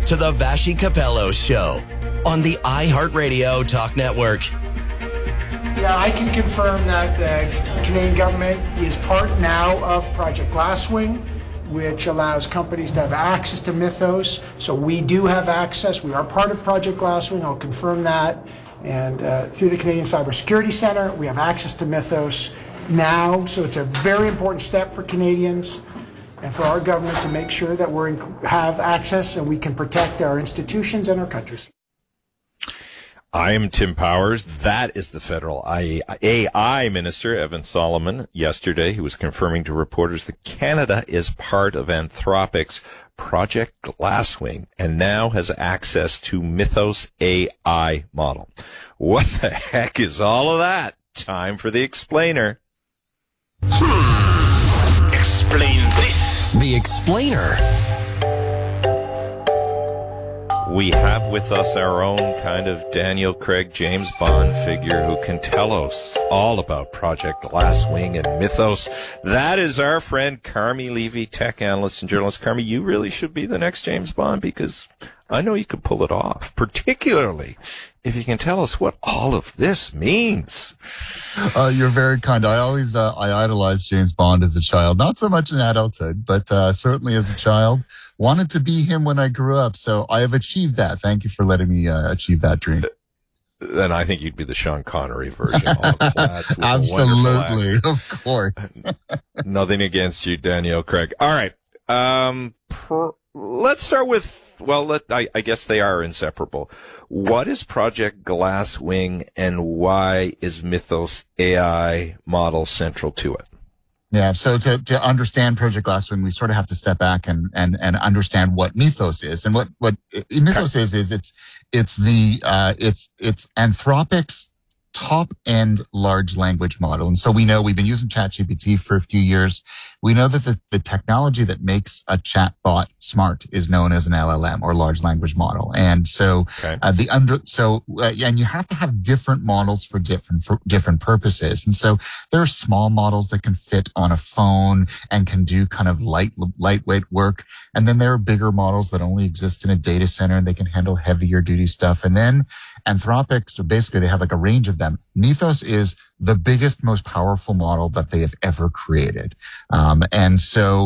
to the Vashi Capello Show on the iHeartRadio Talk Network. Yeah, I can confirm that the Canadian government is part now of Project Glasswing, which allows companies to have access to Mythos. So we do have access. We are part of Project Glasswing. I'll confirm that. And through the Canadian Cybersecurity Centre, we have access to Mythos now. So it's a very important step for Canadians and for our government to make sure that we have access and we can protect our institutions and our countries. I am Tim Powers. That is the federal AI Minister, Evan Solomon. Yesterday, he was confirming to reporters that Canada is part of Anthropic's Project Glasswing and now has access to Mythos AI model. What the heck is all of that? Time for the explainer. Explain this. The explainer. We have with us our own kind of Daniel Craig James Bond figure who can tell us all about Project Glasswing and Mythos. That is our friend Carmi Levy, tech analyst and journalist. Carmi, you really should be the next James Bond because I know you could pull it off, particularly if you can tell us what all of this means. You're very kind. I always I idolized James Bond as a child, not so much in adulthood, but certainly as a child. Wanted to be him when I grew up, so I have achieved that. Thank you for letting me achieve that dream. Then I think you'd be the Sean Connery version. Absolutely, of course. Nothing against you, Danielle Craig. All right. Let's start with, I guess they are inseparable. What is Project Glasswing and why is Mythos AI model central to it? Yeah, so to understand Project Glasswing, we sort of have to step back and understand what Mythos is. And what Mythos is it's Anthropic's top-end large language model. And so we know we've been using ChatGPT for a few years. We know that the technology that makes a chatbot smart is known as an LLM or large language model. And so, and you have to have different models for different purposes. And so there are small models that can fit on a phone and can do kind of lightweight work. And then there are bigger models that only exist in a data center and they can handle heavier duty stuff. And then Anthropic, so basically they have like a range of them. Mythos is the biggest, most powerful model that they have ever created. And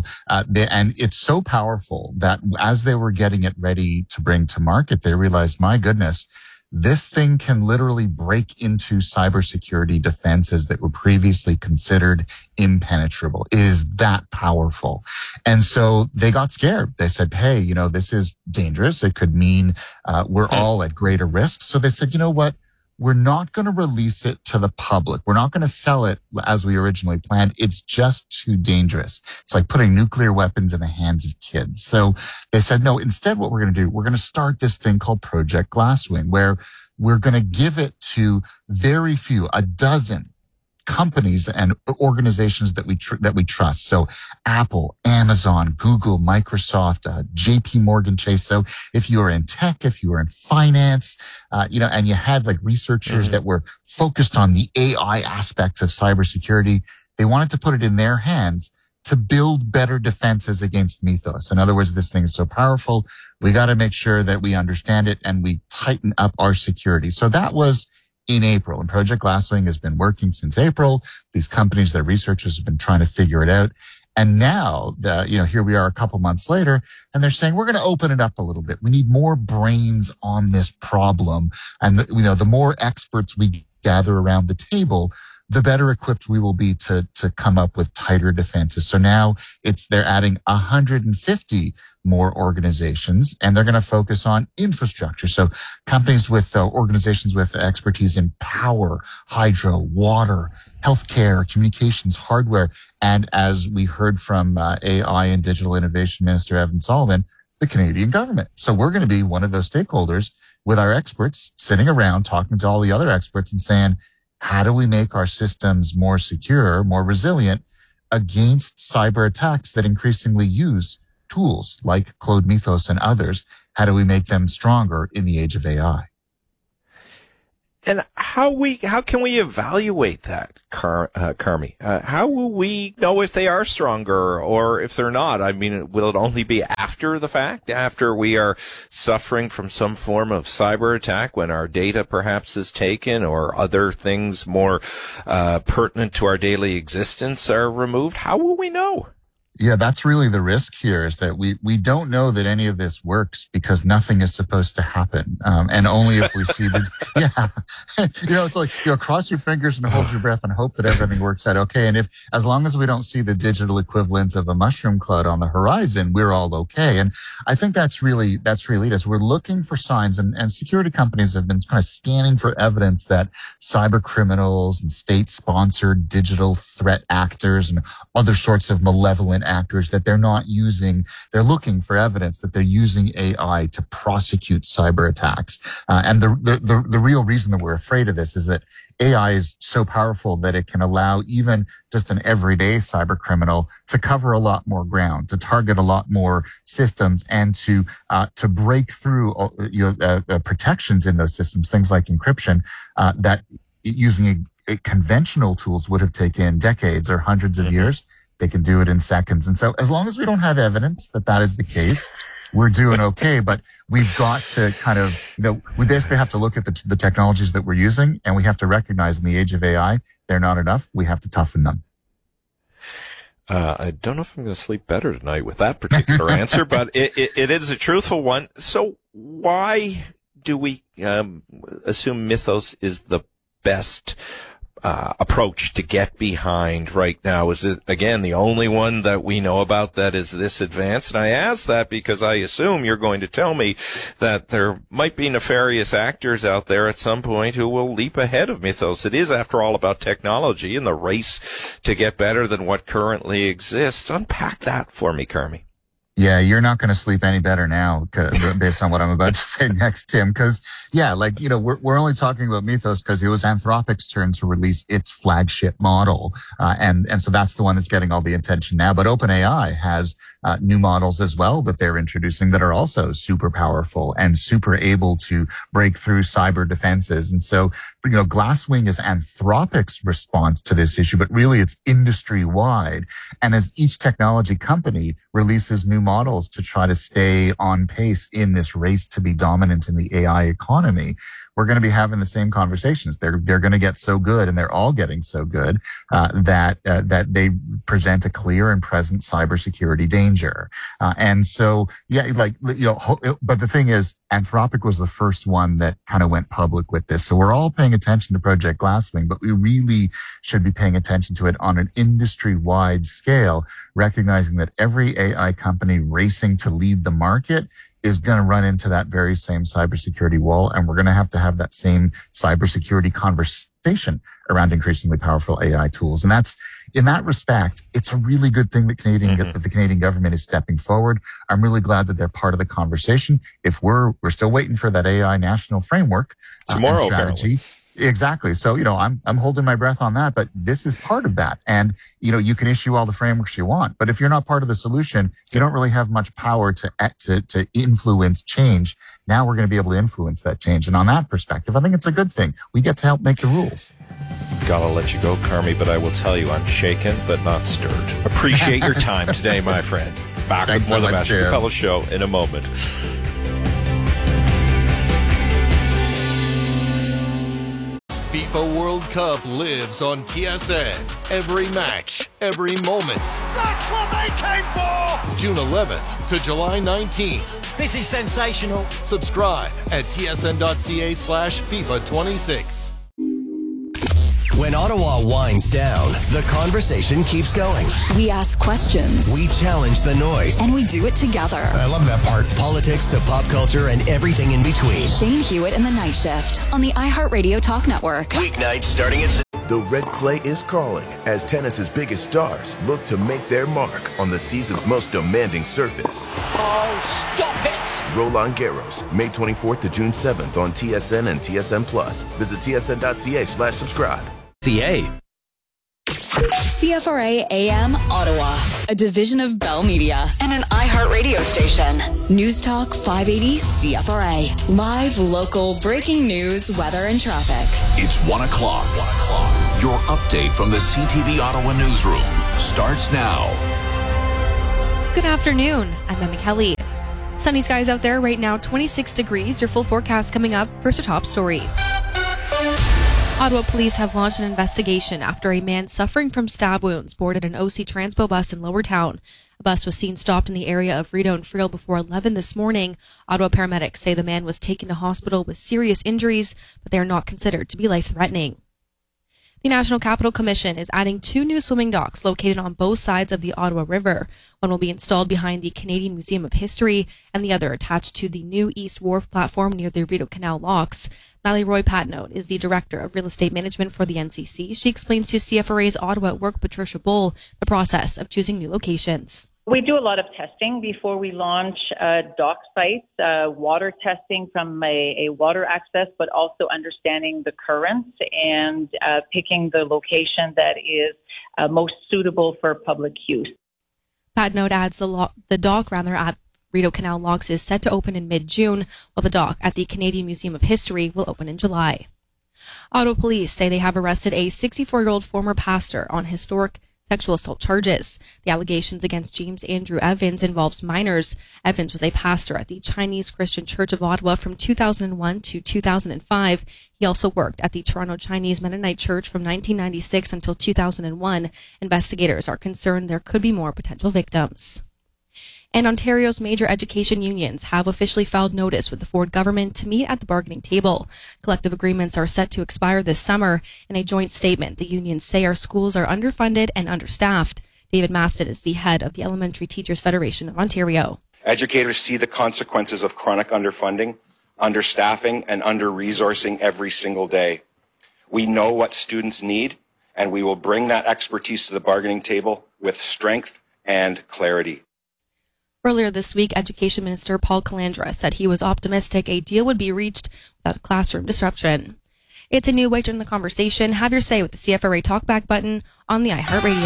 it's so powerful that as they were getting it ready to bring to market, they realized, my goodness, this thing can literally break into cybersecurity defenses that were previously considered impenetrable. It is that powerful. And so they got scared. They said, hey, this is dangerous. It could mean we're all at greater risk. So they said, you know what? We're not going to release it to the public. We're not going to sell it as we originally planned. It's just too dangerous. It's like putting nuclear weapons in the hands of kids. So they said, no, instead what we're going to do, we're going to start this thing called Project Glasswing, where we're going to give it to very few, a dozen companies and organizations that we trust. So Apple, Amazon, Google, Microsoft, JP Morgan Chase. So if you are in tech, if you are in finance, and you had like researchers that were focused on the AI aspects of cybersecurity, they wanted to put it in their hands to build better defenses against Mythos. In other words, this thing is so powerful. We got to make sure that we understand it and we tighten up our security. So that was in April, and Project Glasswing has been working since April. These companies, their researchers have been trying to figure it out. And now, here we are a couple months later, and they're saying, we're going to open it up a little bit. We need more brains on this problem. And, the more experts we gather around the table, the better equipped we will be to come up with tighter defenses. So now they're adding 150 more organizations, and they're going to focus on infrastructure. So companies with organizations with expertise in power, hydro, water, healthcare, communications, hardware, and as we heard from AI and Digital Innovation Minister Evan Solomon, the Canadian government. So we're going to be one of those stakeholders with our experts sitting around talking to all the other experts and saying, how do we make our systems more secure, more resilient against cyber attacks that increasingly use tools like Claude Mythos and others? How do we make them stronger in the age of AI? And how can we evaluate that, Carmi? How will we know if they are stronger or if they're not? I mean, will it only be after the fact, after we are suffering from some form of cyber attack, when our data perhaps is taken or other things more pertinent to our daily existence are removed? How will we know? Yeah, that's really the risk here, is that we don't know that any of this works because nothing is supposed to happen. And only if we see it's like, cross your fingers and hold your breath and hope that everything works out okay. And as long as we don't see the digital equivalent of a mushroom cloud on the horizon, we're all okay. And I think that's really it is. We're looking for signs, and security companies have been kind of scanning for evidence that cyber criminals and state-sponsored digital threat actors and other sorts of malevolent actors, that they're looking for evidence that they're using AI to prosecute cyber attacks. And the real reason that we're afraid of this is that AI is so powerful that it can allow even just an everyday cyber criminal to cover a lot more ground, to target a lot more systems, and to break through protections in those systems, things like encryption, that using conventional tools would have taken decades or hundreds of years. They can do it in seconds. And so as long as we don't have evidence that that is the case, we're doing okay. But we've got to kind of, we basically have to look at the technologies that we're using, and we have to recognize in the age of AI, they're not enough. We have to toughen them. I don't know if I'm going to sleep better tonight with that particular answer, but it is a truthful one. So why do we assume Mythos is the best approach to get behind right now? Is it, again, the only one that we know about that is this advanced? And I ask that because I assume you're going to tell me that there might be nefarious actors out there at some point who will leap ahead of Mythos. It is, after all, about technology and the race to get better than what currently exists. Unpack that for me, Carmi. Yeah, you're not going to sleep any better now based on what I'm about to say next, Tim. Because, we're only talking about Mythos because it was Anthropic's turn to release its flagship model. And so that's the one that's getting all the attention now. But OpenAI has new models as well that they're introducing that are also super powerful and super able to break through cyber defenses. And so, Glasswing is Anthropic's response to this issue, but really it's industry wide. And as each technology company releases new models to try to stay on pace in this race to be dominant in the AI economy, we're going to be having the same conversations. They're going to get so good, and they're all getting so good that they present a clear and present cybersecurity danger. And so, but the thing is, Anthropic was the first one that kind of went public with this. So we're all paying attention to Project Glasswing, but we really should be paying attention to it on an industry-wide scale, recognizing that every AI company racing to lead the market is going to run into that very same cybersecurity wall, and we're going to have that same cybersecurity conversation around increasingly powerful AI tools. And that's, in that respect, it's a really good thing that the Canadian government is stepping forward. I'm really glad that they're part of the conversation. If we're still waiting for that AI national framework tomorrow, strategy. Apparently. Exactly. So, I'm holding my breath on that, but this is part of that. And, you can issue all the frameworks you want, but if you're not part of the solution, you don't really have much power to influence change. Now we're going to be able to influence that change. And on that perspective, I think it's a good thing. We get to help make the rules. Gotta let you go, Carmi, but I will tell you I'm shaken but not stirred. Appreciate your time today, my friend. Back with more of the Matthew Coppello Show in a moment. FIFA World Cup lives on TSN. Every match, every moment. That's what they came for! June 11th to July 19th. This is sensational. Subscribe at tsn.ca/FIFA26. When Ottawa winds down, the conversation keeps going. We ask questions. We challenge the noise. And we do it together. I love that part. Politics to pop culture and everything in between. Shane Hewitt and the Night Shift on the iHeartRadio Talk Network. Weeknights starting at... The Red Clay is calling as tennis's biggest stars look to make their mark on the season's most demanding surface. Oh, stop it! Roland Garros, May 24th to June 7th on TSN and TSN+. Visit tsn.ca/subscribe. CA. CFRA AM Ottawa, a division of Bell Media and an iHeartRadio station. News Talk 580 CFRA. Live, local, breaking news, weather, and traffic. It's 1 o'clock. Your update from the CTV Ottawa newsroom starts now. Good afternoon. I'm Emma Kelly. Sunny skies out there right now, 26 degrees. Your full forecast coming up. First, our top stories. Ottawa police have launched an investigation after a man suffering from stab wounds boarded an OC Transpo bus in Lower Town. A bus was seen stopped in the area of Rideau and Friel before 11 this morning. Ottawa paramedics say the man was taken to hospital with serious injuries, but they are not considered to be life-threatening. The National Capital Commission is adding 2 new swimming docks located on both sides of the Ottawa River. One will be installed behind the Canadian Museum of History and the other attached to the new East Wharf platform near the Rideau Canal locks. Natalie Roy-Patnaud is the Director of Real Estate Management for the NCC. She explains to CFRA's Ottawa at Work, Patricia Bull, the process of choosing new locations. We do a lot of testing before we launch dock sites, water testing from a water access, but also understanding the currents and picking the location that is most suitable for public use. Patnaud adds the dock at Rideau Canal locks is set to open in mid-June, while the dock at the Canadian Museum of History will open in July. Ottawa police say they have arrested a 64-year-old former pastor on historic sexual assault charges. The allegations against James Andrew Evans involves minors. Evans was a pastor at the Chinese Christian Church of Ottawa from 2001 to 2005. He also worked at the Toronto Chinese Mennonite Church from 1996 until 2001. Investigators are concerned there could be more potential victims. And Ontario's major education unions have officially filed notice with the Ford government to meet at the bargaining table. Collective agreements are set to expire this summer. In a joint statement, the unions say our schools are underfunded and understaffed. David Maston is the head of the Elementary Teachers Federation of Ontario. Educators see the consequences of chronic underfunding, understaffing, and under-resourcing every single day. We know what students need, and we will bring that expertise to the bargaining table with strength and clarity. Earlier this week, Education Minister Paul Calandra said he was optimistic a deal would be reached without classroom disruption. It's a new way to end the conversation. Have your say with the CFRA Talkback button on the iHeartRadio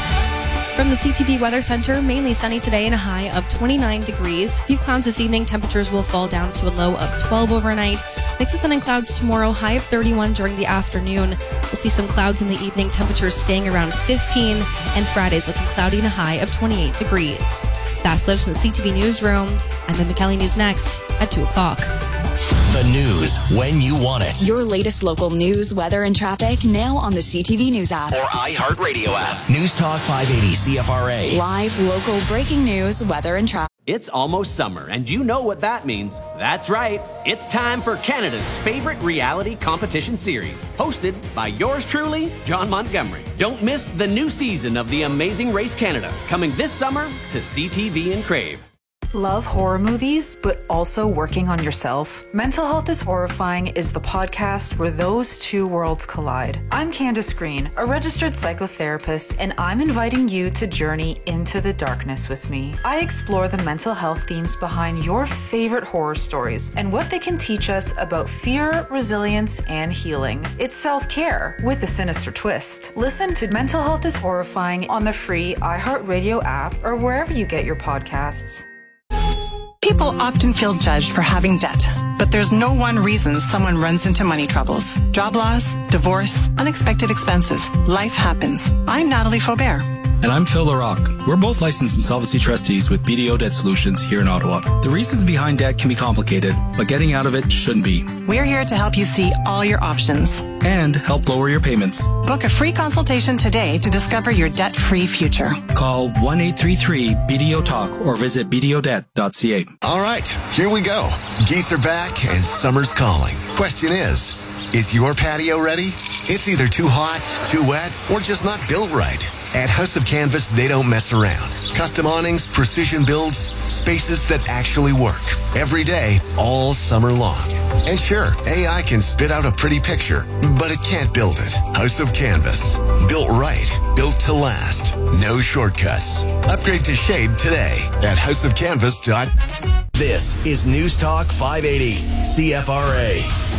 app. From the CTV Weather Center, mainly sunny today and a high of 29 degrees. Few clouds this evening. Temperatures will fall down to a low of 12 overnight. Mix of sun and clouds tomorrow. High of 31 during the afternoon. We'll see some clouds in the evening. Temperatures staying around 15. And Friday's looking cloudy and a high of 28 degrees. That's Liz from the CTV Newsroom. I'm Emma Kelly. News next at 2 o'clock. The news when you want it. Your latest local news, weather, and traffic now on the CTV News app. Or iHeartRadio app. News Talk 580 CFRA. Live, local, breaking news, weather, and traffic. It's almost summer, and you know what that means. That's right. It's time for Canada's favorite reality competition series, hosted by yours truly, John Montgomery. Don't miss the new season of The Amazing Race Canada, coming this summer to CTV and Crave. Love horror movies, but also working on yourself? Mental Health is Horrifying is the podcast where those two worlds collide. I'm Candace Green, a registered psychotherapist, and I'm inviting you to journey into the darkness with me. I explore the mental health themes behind your favorite horror stories and what they can teach us about fear, resilience, and healing. It's self-care with a sinister twist. Listen to Mental Health is Horrifying on the free iHeartRadio app or wherever you get your podcasts. People often feel judged for having debt, but there's no one reason someone runs into money troubles. Job loss, divorce, unexpected expenses. Life happens. I'm Natalie Faubert. And I'm Phil LaRocque. We're both licensed insolvency trustees with BDO Debt Solutions here in Ottawa. The reasons behind debt can be complicated, but getting out of it shouldn't be. We're here to help you see all your options. And help lower your payments. Book a free consultation today to discover your debt-free future. Call 1-833-BDO-TALK or visit bdodebt.ca. All right, here we go. Geese are back and summer's calling. Question is your patio ready? It's either too hot, too wet, or just not built right. At House of Canvas, they don't mess around. Custom awnings, precision builds, spaces that actually work. Every day, all summer long. And sure, AI can spit out a pretty picture, but it can't build it. House of Canvas. Built right. Built to last. No shortcuts. Upgrade to shade today at houseofcanvas.com. This is News Talk 580 CFRA.